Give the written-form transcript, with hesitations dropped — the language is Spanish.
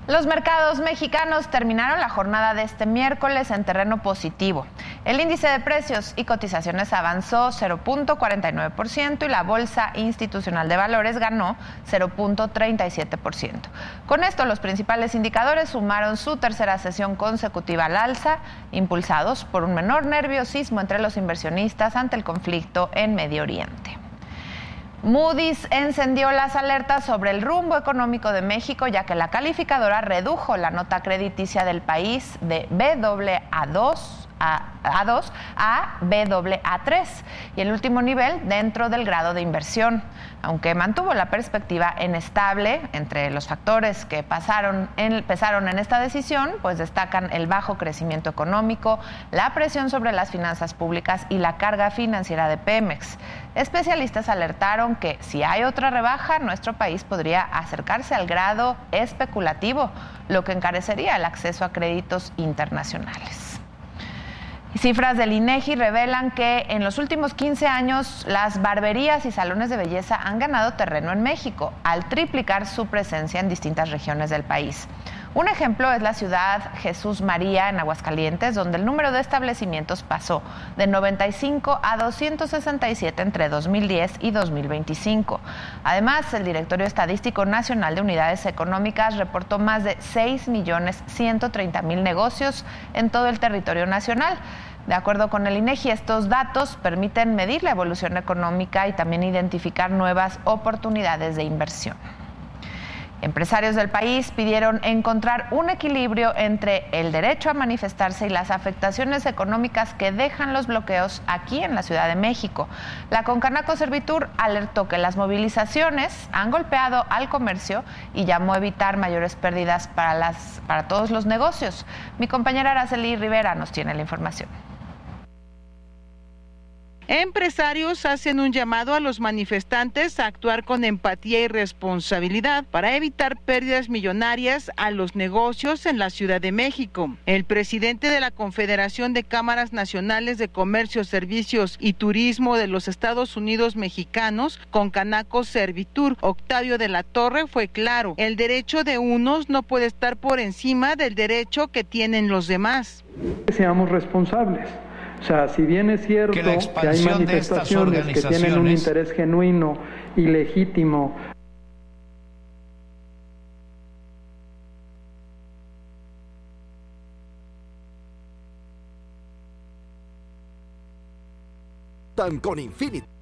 Los mercados mexicanos terminaron la jornada de este miércoles en terreno positivo. El índice de precios y cotizaciones avanzó 0.49% y la Bolsa Institucional de Valores ganó 0.37%. Con esto, los principales indicadores sumaron su tercera sesión consecutiva al alza, impulsados por un menor nerviosismo entre los inversionistas ante el conflicto en Medio Oriente. Moody's encendió las alertas sobre el rumbo económico de México, ya que la calificadora redujo la nota crediticia del país de Baa2 a Baa3 y el último nivel dentro del grado de inversión. Aunque mantuvo la perspectiva en estable, entre los factores que pesaron en esta decisión, pues destacan el bajo crecimiento económico, la presión sobre las finanzas públicas y la carga financiera de Pemex. Especialistas alertaron que si hay otra rebaja, nuestro país podría acercarse al grado especulativo, lo que encarecería el acceso a créditos internacionales. Cifras del INEGI revelan que en los últimos 15 años las barberías y salones de belleza han ganado terreno en México al triplicar su presencia en distintas regiones del país. Un ejemplo es la ciudad Jesús María en Aguascalientes, donde el número de establecimientos pasó de 95 a 267 entre 2010 y 2025. Además, el Directorio Estadístico Nacional de Unidades Económicas reportó más de 6.130.000 negocios en todo el territorio nacional. De acuerdo con el INEGI, estos datos permiten medir la evolución económica y también identificar nuevas oportunidades de inversión. Empresarios del país pidieron encontrar un equilibrio entre el derecho a manifestarse y las afectaciones económicas que dejan los bloqueos aquí en la Ciudad de México. La Concanaco Servitur alertó que las movilizaciones han golpeado al comercio y llamó a evitar mayores pérdidas para todos los negocios. Mi compañera Araceli Rivera nos tiene la información. Empresarios hacen un llamado a los manifestantes a actuar con empatía y responsabilidad para evitar pérdidas millonarias a los negocios en la Ciudad de México. El presidente de la Confederación de Cámaras Nacionales de Comercio, Servicios y Turismo de los Estados Unidos Mexicanos, Concanaco Servitur, Octavio de la Torre, fue claro: el derecho de unos no puede estar por encima del derecho que tienen los demás. Seamos responsables. O sea, si bien es cierto que hay manifestaciones que tienen un interés genuino y legítimo. Con Infinity.